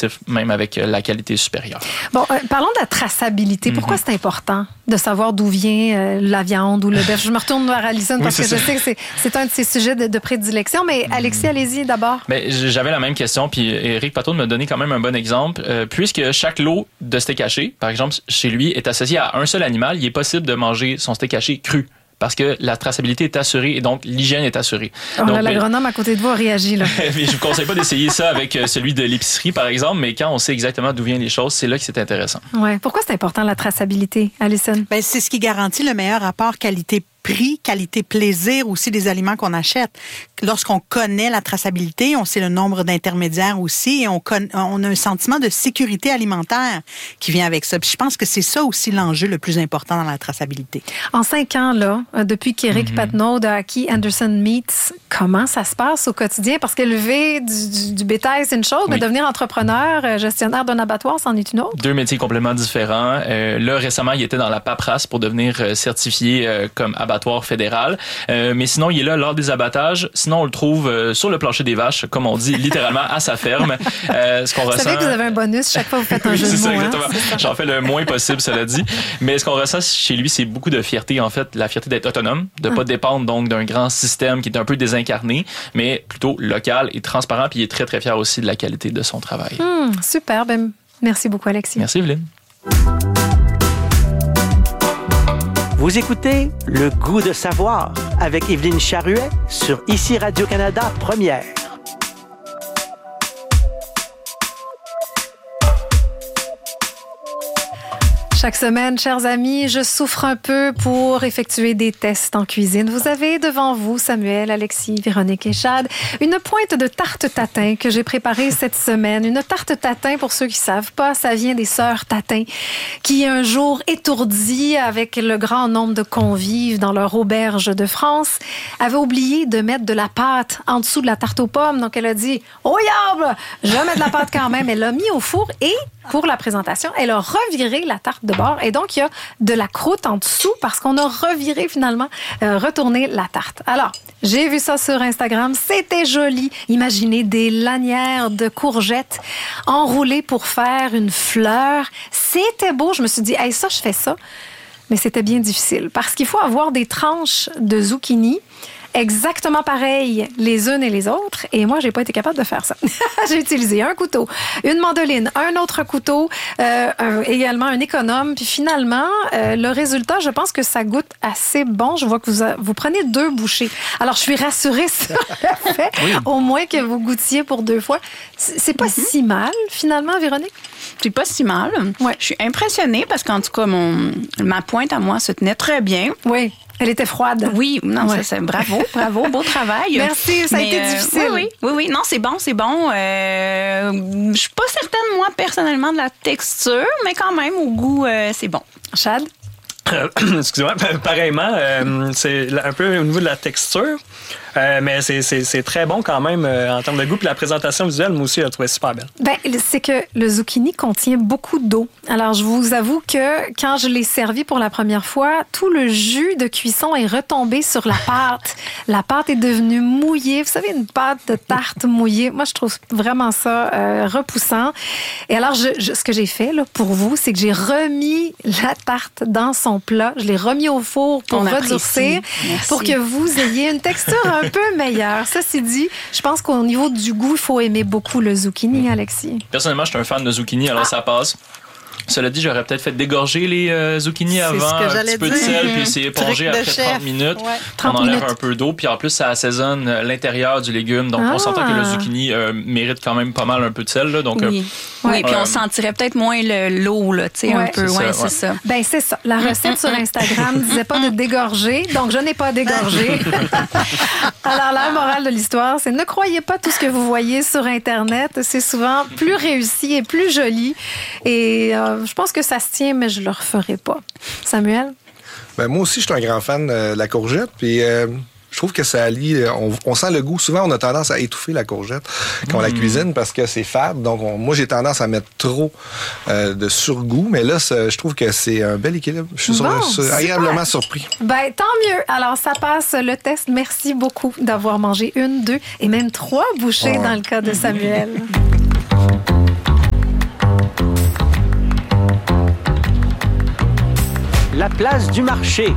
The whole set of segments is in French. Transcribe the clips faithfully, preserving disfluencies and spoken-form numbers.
compétitif, même avec la qualité supérieure. Bon, euh, parlons de la traçabilité. Pourquoi mm-hmm. c'est important de savoir d'où vient euh, la viande ou le bœuf? Je me retourne vers Alison parce oui, que ça. je sais que c'est, c'est un de ses sujets de, de prédilection. Mais Alexis, allez-y d'abord. Bien, j'avais la même question, puis Éric Pateau m'a donné quand même un bon exemple. Euh, puisque chaque lot de steak haché, par exemple, chez lui, est associé à un seul animal, il est possible de manger son steak haché cru. Parce que la traçabilité est assurée et donc l'hygiène est assurée. Oh, donc, là, l'agronome à côté de vous a réagi. Là. Mais je ne vous conseille pas d'essayer ça avec celui de l'épicerie, par exemple, mais quand on sait exactement d'où viennent les choses, c'est là que c'est intéressant. Ouais. Pourquoi c'est important, la traçabilité, Alison? Bien, c'est ce qui garantit le meilleur rapport qualité-prix, qualité-plaisir aussi des aliments qu'on achète. Lorsqu'on connaît la traçabilité, on sait le nombre d'intermédiaires aussi et on, con- on a un sentiment de sécurité alimentaire qui vient avec ça. Puis je pense que c'est ça aussi l'enjeu le plus important dans la traçabilité. En cinq ans, là, depuis qu'Éric mm-hmm. Patnaud a acquis Anderson Meats, comment ça se passe au quotidien? Parce qu'élever du, du, du bétail, c'est une chose, oui. mais devenir entrepreneur, gestionnaire d'un abattoir, c'en est une autre. Deux métiers complètement différents. Euh, là, récemment, il était dans la paperasse pour devenir certifié euh, comme abattoir fédéral. Euh, mais sinon, il est là lors des abattages. Sinon, on le trouve euh, sur le plancher des vaches, comme on dit, littéralement à sa ferme. Euh, ce qu'on vous ressent... savez que vous avez un bonus chaque fois que vous faites un jeu de mots. C'est ça, exactement. Hein? C'est ça. J'en fais le moins possible, cela dit. Mais ce qu'on ressent chez lui, c'est beaucoup de fierté, en fait. La fierté d'être autonome, de ne pas dépendre donc d'un grand système qui est un peu désincarné, mais plutôt local et transparent. Puis il est très, très fier aussi de la qualité de son travail. Hum, super. Ben, merci beaucoup, Alexis. Merci, Evelyne. Vous écoutez Le goût de savoir avec Evelyne Charruet sur Ici Radio-Canada Première. Chaque semaine, chers amis, je souffre un peu pour effectuer des tests en cuisine. Vous avez devant vous, Samuel, Alexis, Véronique et Chad, une pointe de tarte tatin que j'ai préparée cette semaine. Une tarte tatin, pour ceux qui ne savent pas, ça vient des sœurs Tatin, qui un jour étourdies avec le grand nombre de convives dans leur auberge de France, avaient oublié de mettre de la pâte en dessous de la tarte aux pommes. Donc, elle a dit « Oh, diable! Je vais mettre de la pâte quand même. » Elle l'a mis au four et, pour la présentation, elle a reviré la tarte de bord. Et donc, il y a de la croûte en dessous parce qu'on a reviré finalement, euh, retourné la tarte. Alors, j'ai vu ça sur Instagram. C'était joli. Imaginez des lanières de courgettes enroulées pour faire une fleur. C'était beau. Je me suis dit, hey, ça, je fais ça. Mais c'était bien difficile parce qu'il faut avoir des tranches de zucchini exactement pareilles les unes et les autres. Et moi, j'ai pas été capable de faire ça. J'ai utilisé un couteau, une mandoline, un autre couteau, euh, un, également un économe. Puis finalement, euh, le résultat, je pense que ça goûte assez bon. Je vois que vous, vous prenez deux bouchées. Alors, je suis rassurée sur le fait, oui. au moins que vous goûtiez pour deux fois. C'est pas mm-hmm. si mal, finalement, Véronique? C'est pas si mal. Ouais. Je suis impressionnée parce qu'en tout cas, mon, ma pointe à moi se tenait très bien. Oui. Elle était froide. Oui, non, ouais. ça, c'est bravo, bravo, beau travail. Merci, ça Mais, a été euh, difficile. Oui, oui, oui, oui, non, c'est bon, c'est bon. Euh, je suis pas certaine, moi, personnellement, de la texture, mais quand même, au goût, euh, c'est bon. Chad? Euh, excusez-moi, pareillement, euh, c'est un peu au niveau de la texture, euh, mais c'est, c'est, c'est très bon quand même euh, en termes de goût. Puis la présentation visuelle, moi aussi, je la trouvais super belle. Ben, c'est que le zucchini contient beaucoup d'eau. Alors, je vous avoue que quand je l'ai servi pour la première fois, tout le jus de cuisson est retombé sur la pâte. La pâte est devenue mouillée. Vous savez, une pâte de tarte mouillée. Moi, je trouve vraiment ça euh, repoussant. Et alors, je, je, ce que j'ai fait là, pour vous, c'est que j'ai remis la tarte dans son plat. Je l'ai remis au four pour redurcir, pour que vous ayez une texture un peu meilleure. Ceci dit, je pense qu'au niveau du goût, il faut aimer beaucoup le zucchini, Alexis. Personnellement, je suis un fan de zucchini, alors ah. ça passe. Cela dit, j'aurais peut-être fait dégorger les euh, zucchini c'est avant, un petit peu dire. de sel, puis c'est épongé après chef. trente minutes. Ouais. trente on enlève minutes. un peu d'eau, puis en plus, ça assaisonne l'intérieur du légume. Donc, ah. on s'entend que le zucchini euh, mérite quand même pas mal un peu de sel. Là, donc, oui, euh, oui puis euh, on sentirait peut-être moins le, l'eau, là, tu sais, ouais. un peu. C'est ouais, ça, c'est ouais. ça. Ben c'est ça. La recette sur Instagram ne disait pas de dégorger, donc je n'ai pas dégorgé. Alors, la morale de l'histoire, c'est ne croyez pas tout ce que vous voyez sur Internet. C'est souvent plus réussi et plus joli. Et euh, je pense que ça se tient, mais je le referai pas. Samuel? Ben, moi aussi, je suis un grand fan de la courgette. Puis, euh, je trouve que ça allie. On, on sent le goût. Souvent, on a tendance à étouffer la courgette quand mmh. on la cuisine parce que c'est fade. Donc, on, moi, j'ai tendance à mettre trop euh, de surgoût. Mais là, je trouve que c'est un bel équilibre. Je suis bon, sur, sur, agréablement surpris. Ben, tant mieux. Alors, ça passe le test. Merci beaucoup d'avoir mangé une, deux et même trois bouchées ouais. dans le cas de Samuel. place du marché.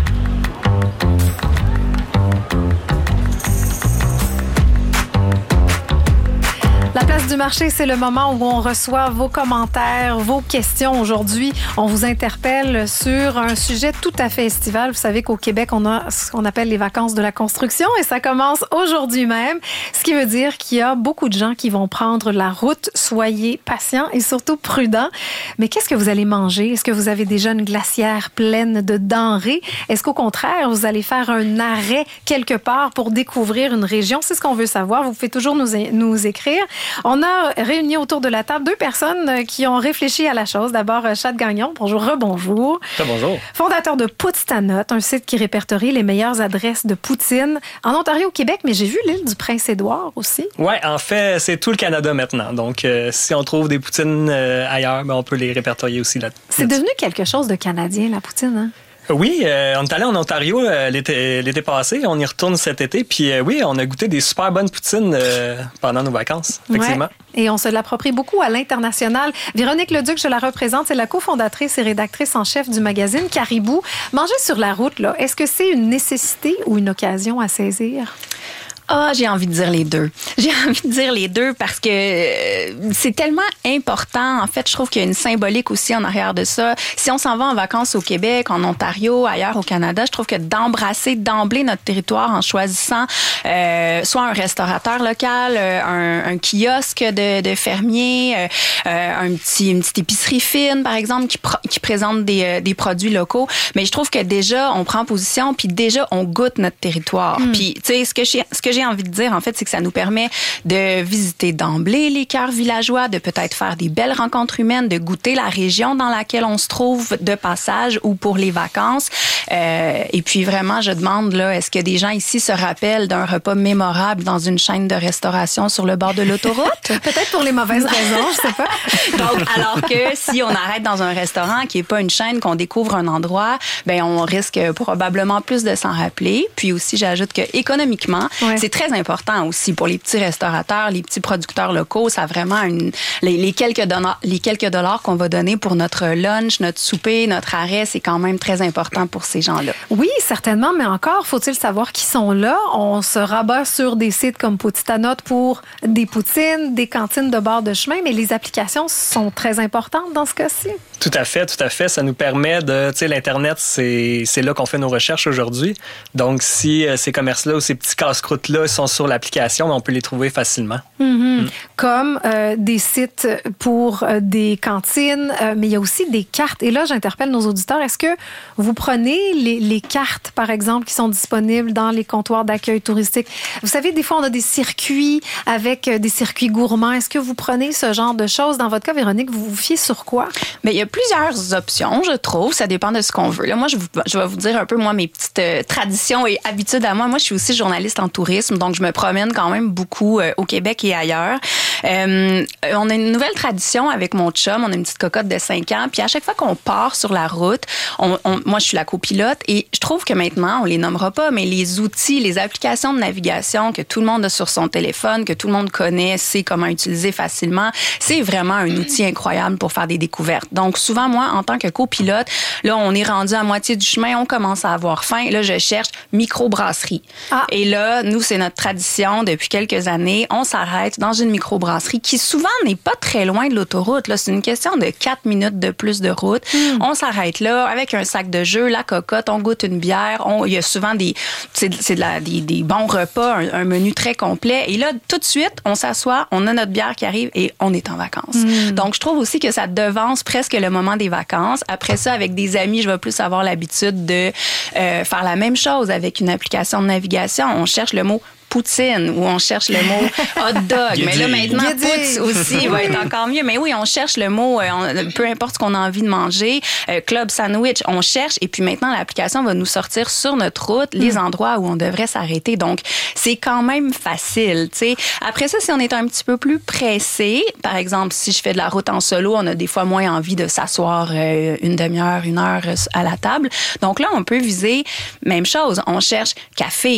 La place du marché, c'est le moment où on reçoit vos commentaires, vos questions. Aujourd'hui, on vous interpelle sur un sujet tout à fait estival. Vous savez qu'au Québec, on a ce qu'on appelle les vacances de la construction et ça commence aujourd'hui même, ce qui veut dire qu'il y a beaucoup de gens qui vont prendre la route. Soyez patients et surtout prudents. Mais qu'est-ce que vous allez manger? Est-ce que vous avez déjà une glacière pleine de denrées? Est-ce qu'au contraire, vous allez faire un arrêt quelque part pour découvrir une région? C'est ce qu'on veut savoir. Vous pouvez toujours nous, nous écrire. On a réuni autour de la table deux personnes qui ont réfléchi à la chose. D'abord, Chad Gagnon. Bonjour, rebonjour. Bonjour. Fondateur de Poutstanote, un site qui répertorie les meilleures adresses de poutine en Ontario, au Québec, mais j'ai vu l'île du Prince-Édouard aussi. Oui, en fait, c'est tout le Canada maintenant. Donc, euh, si on trouve des poutines euh, ailleurs, ben, on peut les répertorier aussi là. C'est devenu quelque chose de canadien, la poutine, hein? Oui, euh, on est allé en Ontario euh, l'été, l'été passé, on y retourne cet été, puis euh, oui, on a goûté des super bonnes poutines euh, pendant nos vacances, effectivement. Ouais. Et on se l'approprie beaucoup à l'international. Véronique Leduc, je la représente, c'est la cofondatrice et rédactrice en chef du magazine Caribou. Manger sur la route, là, est-ce que c'est une nécessité ou une occasion à saisir? Ah, j'ai envie de dire les deux. J'ai envie de dire les deux parce que euh, c'est tellement important. En fait, je trouve qu'il y a une symbolique aussi en arrière de ça. Si on s'en va en vacances au Québec, en Ontario, ailleurs au Canada, je trouve que d'embrasser d'emblée notre territoire en choisissant euh, soit un restaurateur local, euh, un, un kiosque de, de fermier, euh, euh, un petit, une petite épicerie fine, par exemple, qui, pro- qui présente des, euh, des produits locaux. Mais je trouve que déjà, on prend position, puis déjà, on goûte notre territoire. Mm. Puis, tu sais, ce que j'ai, ce que j'ai envie de dire, en fait, c'est que ça nous permet de visiter d'emblée les cœurs villageois, de peut-être faire des belles rencontres humaines, de goûter la région dans laquelle on se trouve de passage ou pour les vacances. Euh, et puis vraiment, je demande, là, est-ce que des gens ici se rappellent d'un repas mémorable dans une chaîne de restauration sur le bord de l'autoroute? Peut-être pour les mauvaises raisons, je sais pas. Donc, alors que si on arrête dans un restaurant qui est pas une chaîne, qu'on découvre un endroit, ben on risque probablement plus de s'en rappeler. Puis aussi, j'ajoute que économiquement, ouais. c'est très important aussi pour les petits restaurateurs, les petits producteurs locaux. Ça a vraiment une, les, les, quelques dollars, les quelques dollars qu'on va donner pour notre lunch, notre souper, notre arrêt, c'est quand même très important pour ces gens-là. Oui, certainement, mais encore, faut-il savoir qui sont là? On se rabat sur des sites comme Poutstanote pour des poutines, des cantines de bord de chemin, mais les applications sont très importantes dans ce cas-ci. Tout à fait, tout à fait. Ça nous permet de... Tu sais, l'Internet, c'est, c'est là qu'on fait nos recherches aujourd'hui. Donc, si euh, ces commerces-là ou ces petits casse-croûtes-là sont sur l'application, on peut les trouver facilement. Mm-hmm. Mm. Comme euh, des sites pour euh, des cantines, euh, mais il y a aussi des cartes. Et là, j'interpelle nos auditeurs. Est-ce que vous prenez les, les cartes, par exemple, qui sont disponibles dans les comptoirs d'accueil touristique? Vous savez, des fois, on a des circuits avec euh, des circuits gourmands. Est-ce que vous prenez ce genre de choses? Dans votre cas, Véronique, vous vous fiez sur quoi? Bien, il y a plusieurs options, je trouve. Ça dépend de ce qu'on veut. Là, moi, je, vous, je vais vous dire un peu, moi, mes petites euh, traditions et habitudes à moi. Moi, je suis aussi journaliste en tourisme, donc je me promène quand même beaucoup euh, au Québec et ailleurs. Euh, on a une nouvelle tradition avec mon chum. On a une petite cocotte de cinq ans. Puis à chaque fois qu'on part sur la route, on, on, moi, je suis la copilote et je trouve que maintenant, on les nommera pas, mais les outils, les applications de navigation que tout le monde a sur son téléphone, que tout le monde connaît, sait comment utiliser facilement, c'est vraiment un outil incroyable pour faire des découvertes. Donc, souvent, moi, en tant que copilote, là, on est rendu à moitié du chemin, on commence à avoir faim. Là, je cherche microbrasserie. Ah. Et là, nous, c'est notre tradition depuis quelques années. On s'arrête dans une microbrasserie qui, souvent, n'est pas très loin de l'autoroute. Là, c'est une question de quatre minutes de plus de route. Mm. On s'arrête là avec un sac de jeux, la cocotte, on goûte une bière. On, il y a souvent des, c'est, c'est de la, des, des bons repas, un, un menu très complet. Et là, tout de suite, on s'assoit, on a notre bière qui arrive et on est en vacances. Mm. Donc, je trouve aussi que ça devance presque le moment des vacances. Après ça, avec des amis, je vais plus avoir l'habitude de euh, faire la même chose avec une application de navigation. On cherche le mot poutine ou on cherche le mot hot dog. Mais là, maintenant, pouts aussi va être encore mieux. Mais oui, on cherche le mot, euh, on, peu importe ce qu'on a envie de manger, euh, club sandwich, on cherche et puis maintenant, l'application va nous sortir sur notre route les mm. endroits où on devrait s'arrêter. Donc, c'est quand même facile, tu sais. Après ça, si on est un petit peu plus pressé, par exemple, si je fais de la route en solo, on a des fois moins envie de s'asseoir euh, une demi-heure, une heure à la table. Donc là, on peut viser même chose. On cherche café,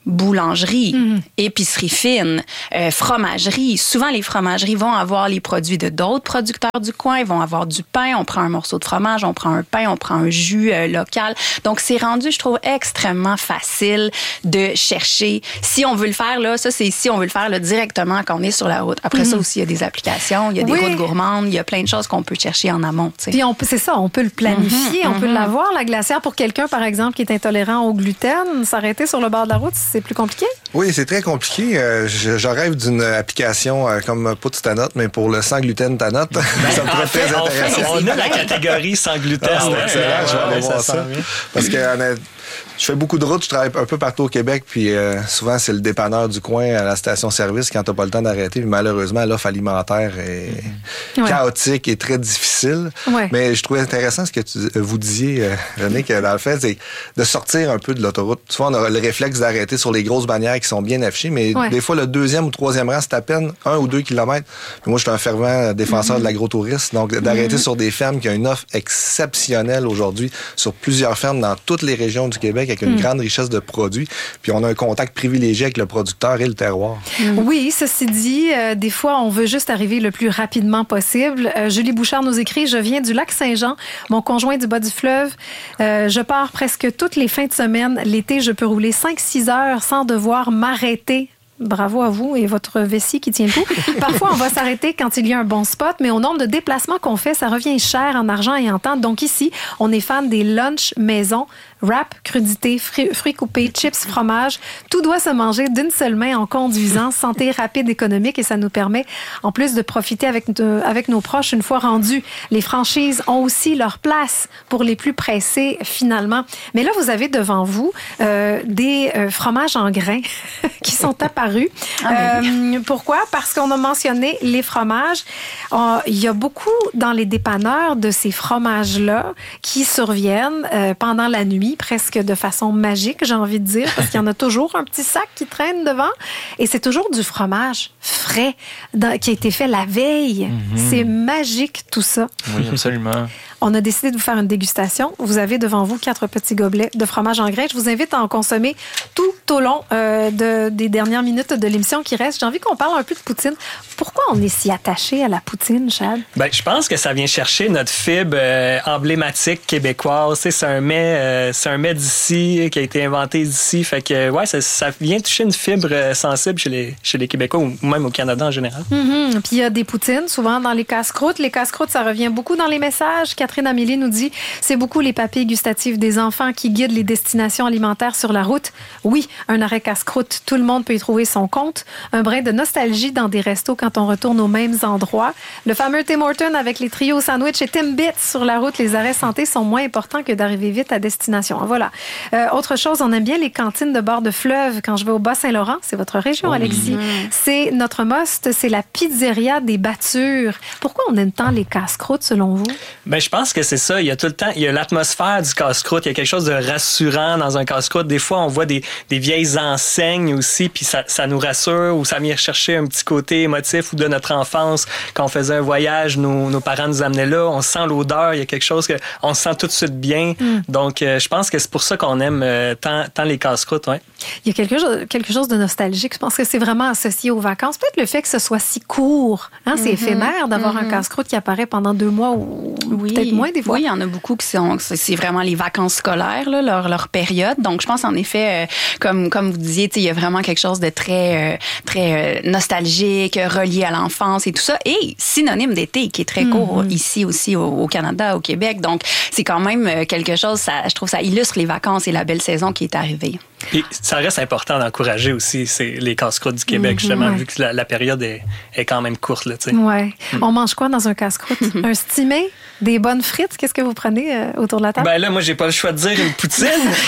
boulangerie, Mm-hmm. épicerie fine, euh, fromagerie. Souvent, les fromageries vont avoir les produits de d'autres producteurs du coin. Ils vont avoir du pain. On prend un morceau de fromage, on prend un pain, on prend un jus euh, local. Donc, c'est rendu, je trouve, extrêmement facile de chercher. Si on veut le faire, là, ça, c'est si on veut le faire là, directement quand on est sur la route. Après mm-hmm. ça aussi, il y a des applications, il y a des oui. routes gourmandes, il y a plein de choses qu'on peut chercher en amont. T'sais. Puis on peut, c'est ça, on peut le planifier, Mm-hmm. on peut Mm-hmm. l'avoir, la glacière, pour quelqu'un, par exemple, qui est intolérant au gluten, s'arrêter sur le bord de la route, c'est plus compliqué? Oui, c'est très compliqué. Euh, je, je rêve d'une application euh, comme pas de ta note, mais pour le sans gluten ta note. Ben, ça me pourrait être très en intéressant. Fait, on a la catégorie sans gluten. Ah, c'est excellent, je vais aller ouais, voir ça. ça. Parce que honnêtement, je fais beaucoup de routes, je travaille un peu partout au Québec, puis euh, souvent c'est le dépanneur du coin à la station-service quand t'as pas le temps d'arrêter. Puis malheureusement, l'offre alimentaire est ouais. chaotique et très difficile. Ouais. Mais je trouvais intéressant ce que tu, vous disiez, euh, René, que dans le fait, c'est de sortir un peu de l'autoroute. Souvent, on a le réflexe d'arrêter sur les grosses bannières qui sont bien affichées, mais ouais. des fois, le deuxième ou troisième rang, c'est à peine un ou deux kilomètres. Puis moi, je suis un fervent défenseur mm-hmm. de l'agro-tourisme, donc d'arrêter mm-hmm. sur des fermes qui ont une offre exceptionnelle aujourd'hui, sur plusieurs fermes dans toutes les régions du Québec, avec une mm. grande richesse de produits, puis on a un contact privilégié avec le producteur et le terroir. Mm. Oui, ceci dit, euh, des fois, on veut juste arriver le plus rapidement possible. Euh, Julie Bouchard nous écrit « Je viens du lac Saint-Jean, mon conjoint du bas du fleuve. Euh, je pars presque toutes les fins de semaine. L'été, je peux rouler cinq six heures sans devoir m'arrêter. » Bravo à vous et votre vessie qui tient le coup. Parfois, on va s'arrêter quand il y a un bon spot, mais au nombre de déplacements qu'on fait, ça revient cher en argent et en temps. Donc ici, on est fan des lunchs maison, wrap, crudités, fruits, fruits coupés, chips, fromage. Tout doit se manger d'une seule main en conduisant. Santé rapide, économique, et ça nous permet, en plus de profiter avec, de, avec nos proches une fois rendus. Les franchises ont aussi leur place pour les plus pressés, finalement. Mais là, vous avez devant vous euh, des euh, fromages en grains qui sont apparus. Ah, euh, pourquoi? Parce qu'on a mentionné les fromages. Euh, il y a beaucoup dans les dépanneurs de ces fromages-là qui surviennent euh, pendant la nuit, presque de façon magique, j'ai envie de dire, parce qu'il y en a toujours un petit sac qui traîne devant. Et c'est toujours du fromage frais dans, qui a été fait la veille. Mm-hmm. C'est magique, tout ça. Oui, absolument. On a décidé de vous faire une dégustation. Vous avez devant vous quatre petits gobelets de fromage en grains. Je vous invite à en consommer tout au long euh, de, des dernières minutes de l'émission qui reste. J'ai envie qu'on parle un peu de poutine. Pourquoi on est si attaché à la poutine, Chad? Ben, je pense que ça vient chercher notre fibre euh, emblématique québécoise. C'est, c'est un mets, euh, c'est un mets d'ici qui a été inventé d'ici. Fait que ouais, ça, ça vient toucher une fibre euh, sensible chez les, chez les Québécois ou même au Canada en général. Mm-hmm. Puis il y a des poutines, souvent dans les casse-croûtes. Les casse-croûtes, ça revient beaucoup dans les messages. Catherine Amélie nous dit « C'est beaucoup les papilles gustatives des enfants qui guident les destinations alimentaires sur la route. Oui, un arrêt casse-croûte, tout le monde peut y trouver son compte. Un brin de nostalgie dans des restos quand on retourne aux mêmes endroits. Le fameux Tim Hortons avec les trios sandwich et Timbits sur la route. Les arrêts santé sont moins importants que d'arriver vite à destination. » Voilà. Euh, autre chose, on aime bien les cantines de bord de fleuve. Quand je vais au Bas-Saint-Laurent, c'est votre région, oh, Alexis. Mmh. C'est notre must, c'est la pizzeria des battures. Pourquoi on aime tant les casse-croûtes, selon vous? Ben, je pense que c'est ça. Il y a tout le temps, il y a l'atmosphère du casse-croûte. Il y a quelque chose de rassurant dans un casse-croûte. Des fois, on voit des, des vieilles enseignes aussi, puis ça, ça nous rassure ou ça vient chercher un petit côté émotif ou de notre enfance. Quand on faisait un voyage, nos, nos parents nous amenaient là. On sent l'odeur. Il y a quelque chose que on se sent tout de suite bien. Mm. Donc, euh, je pense que c'est pour ça qu'on aime euh, tant, tant les casse-croûtes. Ouais. Il y a quelque chose, quelque chose de nostalgique. Je pense que c'est vraiment associé aux vacances. Peut-être le fait que ce soit si court. Hein? C'est mm-hmm. éphémère d'avoir mm-hmm. un casse-croûte qui apparaît pendant deux mois ou oui. peut-être moins des fois. Oui, il y en a beaucoup qui sont... C'est vraiment les vacances scolaires, là, leur, leur période. Donc, je pense en effet, euh, comme, comme vous disiez, il y a vraiment quelque chose de très, euh, très euh, nostalgique, relié à l'enfance et tout ça. Et synonyme d'été, qui est très court mm-hmm. ici aussi au, au Canada, au Québec. Donc, c'est quand même quelque chose, ça, je trouve ça illustre les vacances et la belle saison qui est arrivée. Et ça reste important d'encourager aussi c'est les casse-croûtes du Québec, mm-hmm, justement, ouais. vu que la, la période est, est quand même courte. Là, ouais. mm. On mange quoi dans un casse-croûte? Un stimé? Des bonnes frites? Qu'est-ce que vous prenez euh, autour de la table? Ben là, moi, j'ai pas le choix de dire une poutine.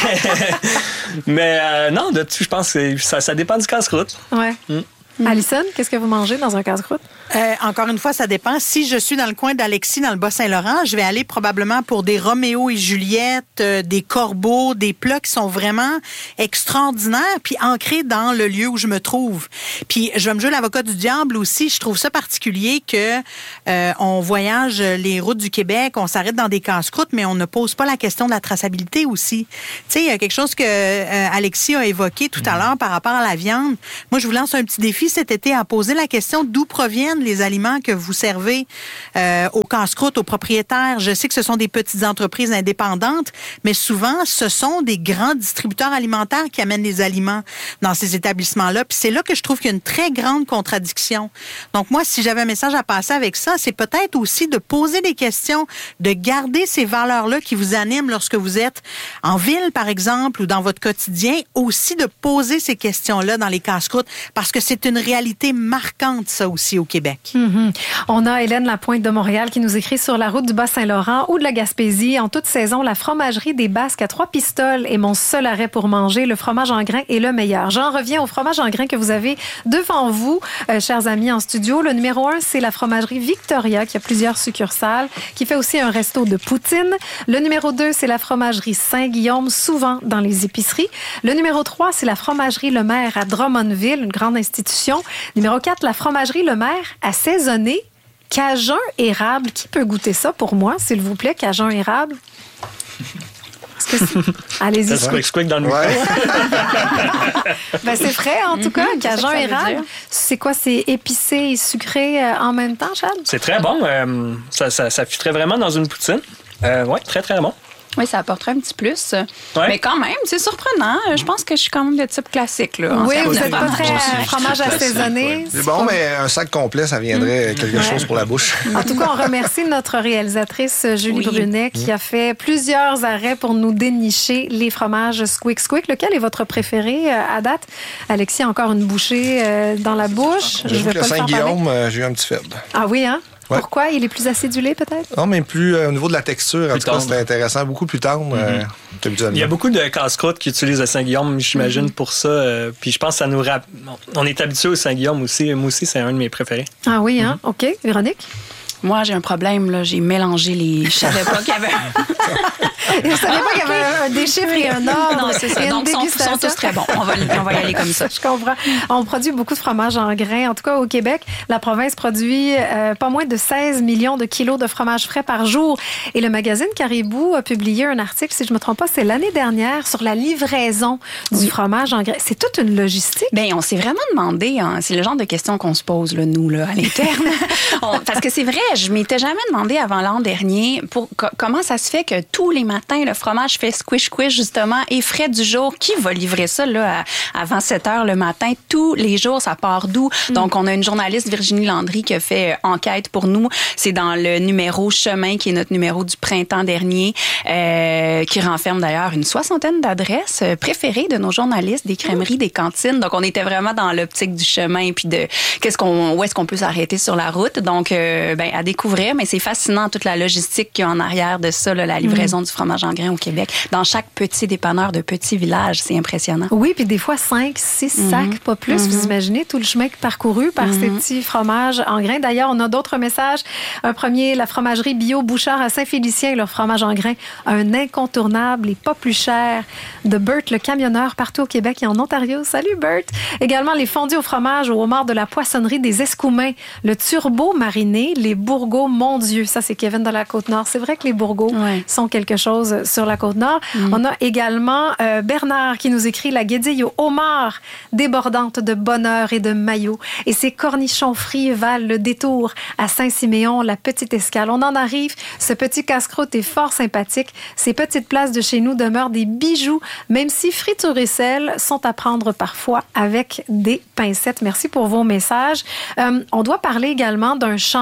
Mais euh, non, de tout, je pense que ça, ça dépend du casse-croûte. Ouais. Mm. Mm. Alison, qu'est-ce que vous mangez dans un casse-croûte? Euh, encore une fois, ça dépend. Si je suis dans le coin d'Alexis, dans le Bas-Saint-Laurent, je vais aller probablement pour des Roméo et Juliette, euh, des corbeaux, des plats qui sont vraiment extraordinaires, puis ancrés dans le lieu où je me trouve. Puis je vais me jouer l'avocat du diable aussi. Je trouve ça particulier que euh, on voyage les routes du Québec, on s'arrête dans des casse-croûtes, mais on ne pose pas la question de la traçabilité aussi. Tu sais, il y a quelque chose que euh, Alexis a évoqué tout à l'heure par rapport à la viande. Moi, je vous lance un petit défi cet été à poser la question d'où proviennent les aliments que vous servez euh, aux casse-croûtes, aux propriétaires. Je sais que ce sont des petites entreprises indépendantes, mais souvent, ce sont des grands distributeurs alimentaires qui amènent les aliments dans ces établissements-là. Puis c'est là que je trouve qu'il y a une très grande contradiction. Donc moi, si j'avais un message à passer avec ça, c'est peut-être aussi de poser des questions, de garder ces valeurs-là qui vous animent lorsque vous êtes en ville, par exemple, ou dans votre quotidien, aussi de poser ces questions-là dans les casse-croûtes, parce que c'est une réalité marquante, ça aussi, au Québec. Mm-hmm. On a Hélène Lapointe de Montréal qui nous écrit sur la route du Bas-Saint-Laurent ou de la Gaspésie. En toute saison, la fromagerie des Basques à Trois-Pistoles est mon seul arrêt pour manger. Le fromage en grains est le meilleur. J'en reviens au fromage en grains que vous avez devant vous, euh, chers amis en studio. Le numéro un, c'est la fromagerie Victoria qui a plusieurs succursales, qui fait aussi un resto de poutine. Le numéro deux, c'est la fromagerie Saint-Guillaume, souvent dans les épiceries. Le numéro trois, c'est la fromagerie Le Maire à Drummondville, une grande institution. Numéro quatre, la fromagerie Le Maire assaisonné, cajun érable. Qui peut goûter ça pour moi, s'il vous plaît, cajun érable? Est-ce que c'est... Allez-y. Ça squick squick dans le micro. Ouais. Ben, c'est frais, en tout cas, Mm-hmm, cajun c'est érable. C'est quoi, c'est épicé et sucré euh, en même temps, Chad? C'est très bon. Euh, ça, ça, ça fitterait vraiment dans une poutine. Euh, oui, très, très bon. Oui, ça apporterait un petit plus. Ouais. Mais quand même, c'est surprenant. Je pense que je suis quand même de type classique. Là, en Oui, termes vous de n'êtes pas fromage. très euh, fromage assaisonné. C'est bon, mais un sac complet, ça viendrait quelque chose pour la bouche. En tout cas, on remercie notre réalisatrice Julie Oui. Brunet qui a fait plusieurs arrêts pour nous dénicher les fromages Squick Squick. Lequel est votre préféré euh, à date? Alexis, encore une bouchée euh, dans la bouche. J'avoue que le le faire Saint-Guillaume, parler. euh, j'ai eu un petit faible. Ah oui, hein? Ouais. Pourquoi? Il est plus acidulé, peut-être? Non, mais plus euh, au niveau de la texture, en Plus tout cas, tendre. c'était intéressant, beaucoup plus tendre euh, qu'habituellement. Il y a beaucoup de casse-croûtes qui utilisent le Saint-Guillaume, j'imagine, pour ça. Euh, puis je pense que ça nous rappelle. On est habitué au Saint-Guillaume aussi. Moi aussi, c'est un de mes préférés. Ah oui, hein? OK. Véronique? Moi, j'ai un problème. Là. J'ai mélangé les... Je savais pas qu'il y avait... Je ne savais pas qu'il y avait un- des chiffres et un ordre. Non, c'est ça. et une Donc, ils sont, dégustation. sont tous très bons. On va, on va y aller comme ça. Je comprends. On produit beaucoup de fromage en grains. En tout cas, au Québec, la province produit euh, pas moins de seize millions de kilos de fromage frais par jour. Et le magazine Caribou a publié un article, si je ne me trompe pas, c'est l'année dernière, sur la livraison du fromage en grains. C'est toute une logistique. Bien, on s'est vraiment demandé, hein, c'est le genre de questions qu'on se pose, là, nous, là, à l'interne. On- parce que c'est vrai, je m'étais jamais demandé avant l'an dernier pour, co- comment ça se fait que tous les matins, le fromage fait squish-squish, justement, et frais du jour. Qui va livrer ça là, à- avant sept heures le matin? Tous les jours, ça part d'où? Mm. Donc, on a une journaliste, Virginie Landry, qui a fait euh, enquête pour nous. C'est dans le numéro Chemin, qui est notre numéro du printemps dernier, euh, qui renferme d'ailleurs une soixantaine d'adresses euh, préférées de nos journalistes, des crèmeries, des cantines. Donc, on était vraiment dans l'optique du chemin puis de qu'est-ce qu'on, où est-ce qu'on peut s'arrêter sur la route. Donc, euh, ben, à découvrir, mais c'est fascinant toute la logistique qu'il y a en arrière de ça, là, la livraison du fromage en grains au Québec. Dans chaque petit dépanneur de petits villages, c'est impressionnant. Oui, puis des fois cinq, six sacs, pas plus. Vous imaginez tout le chemin parcouru par ces petits fromages en grains. D'ailleurs, on a d'autres messages. Un premier, la fromagerie bio Bouchard à Saint-Félicien, leur fromage en grains, un incontournable et pas plus cher, de Bert le camionneur partout au Québec et en Ontario. Salut Bert! Également les fondus au fromage au homard de la poissonnerie des Escoumins, le turbo mariné, les bourgots, mon Dieu, ça c'est Kevin de la Côte-Nord. C'est vrai que les bourgots Ouais. sont quelque chose sur la Côte-Nord. On a également euh, Bernard qui nous écrit la guédille au homard débordante de bonheur et de maillot. Et ces cornichons frits valent le détour à Saint-Siméon, la petite escale. On en arrive. Ce petit casse-croûte est fort sympathique. Ces petites places de chez nous demeurent des bijoux, même si friture et sel sont à prendre parfois avec des pincettes. Merci pour vos messages. Euh, on doit parler également d'un changement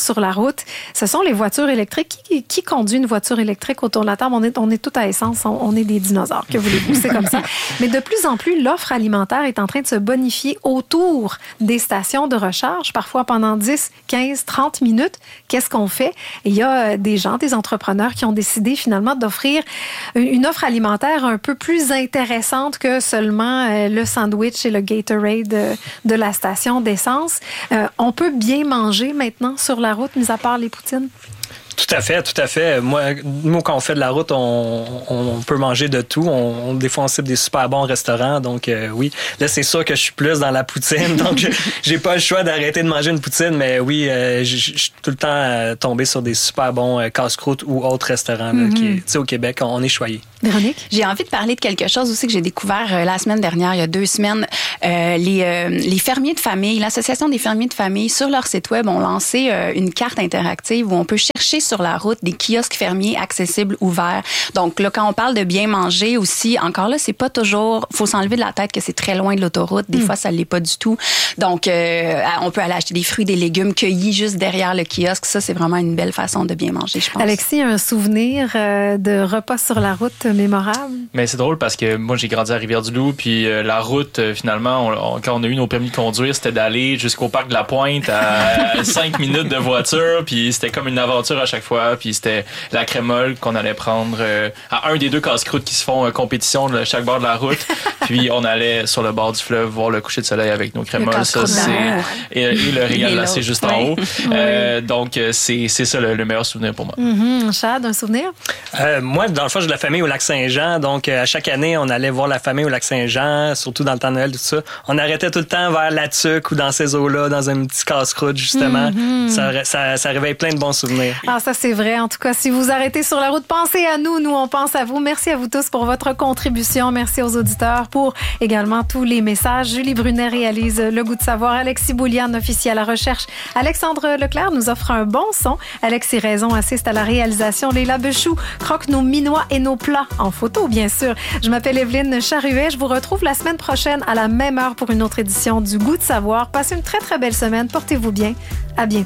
sur la route, ce sont les voitures électriques. Qui, qui conduit une voiture électrique autour de la table? On est, on est tout à essence, on, on est des dinosaures, que voulez-vous, c'est comme ça. Mais de plus en plus, l'offre alimentaire est en train de se bonifier autour des stations de recharge, parfois pendant dix, quinze, trente minutes. Qu'est-ce qu'on fait? Et il y a des gens, des entrepreneurs qui ont décidé finalement d'offrir une offre alimentaire un peu plus intéressante que seulement le sandwich et le Gatorade de, de la station d'essence. Euh, on peut bien manger maintenant sur la route, mis à part les poutines? Tout à fait, tout à fait. Moi, nous, quand on fait de la route, on, on peut manger de tout. On, on, des fois, on cible des super bons restaurants. Donc, euh, oui. Là, c'est sûr que je suis plus dans la poutine. Donc, je, j'ai pas le choix d'arrêter de manger une poutine. Mais oui, euh, je suis tout le temps euh, tombé sur des super bons euh, casse-croûtes ou autres restaurants. Là, mm-hmm. qui, tu sais, au Québec, on, on est choyés. Véronique? J'ai envie de parler de quelque chose aussi que j'ai découvert euh, la semaine dernière, il y a deux semaines. Euh, les, euh, les fermiers de famille, l'Association des fermiers de famille, sur leur site web, ont lancé euh, une carte interactive où on peut chercher sur la route des kiosques fermiers accessibles, ouverts. Donc là, quand on parle de bien manger aussi, encore là, c'est pas toujours... faut s'enlever de la tête que c'est très loin de l'autoroute. Des mmh. fois, ça l'est pas du tout. Donc, euh, on peut aller acheter des fruits, des légumes cueillis juste derrière le kiosque. Ça, c'est vraiment une belle façon de bien manger, je pense. Alexis, un souvenir euh, de repas sur la route mémorable? Mais c'est drôle parce que moi, j'ai grandi à Rivière-du-Loup, puis euh, la route, euh, finalement, on, on, quand on a eu nos permis de conduire, c'était d'aller jusqu'au parc de la Pointe à cinq minutes de voiture, puis c'était comme une aventure à chaque fois, puis c'était la crémole qu'on allait prendre euh, à un des deux casse-croûtes qui se font euh, compétition de chaque bord de la route, puis on allait sur le bord du fleuve voir le coucher de soleil avec nos crémoles. Ça, c'est, et, et le régal là, c'est juste en haut. Euh, donc, c'est, c'est ça le, le meilleur souvenir pour moi. Mm-hmm. Chad, un souvenir? Euh, moi, dans le fond, j'ai de la famille au Lac-Saint-Jean. Donc, à chaque année, on allait voir la famille au Lac-Saint-Jean, surtout dans le temps de Noël, tout ça. On arrêtait tout le temps vers la Tuque ou dans ces eaux-là, dans un petit casse-croûte, justement. Mm-hmm. Ça, ça, ça réveille plein de bons souvenirs. Ah, ça, c'est vrai. En tout cas, si vous arrêtez sur la route, pensez à nous. Nous, on pense à vous. Merci à vous tous pour votre contribution. Merci aux auditeurs pour également tous les messages. Julie Brunet réalise Le Goût de savoir. Alexis Bouliane, officier à la recherche. Alexandre Leclerc nous offre un bon son. Alexis Raison assiste à la réalisation. Léla Bechou croque nos minois et nos plats en photo, bien sûr. Je m'appelle Evelyne Charruet. Je vous retrouve la semaine prochaine à la même heure pour une autre édition du Goût de savoir. Passez une très, très belle semaine. Portez-vous bien. À bientôt.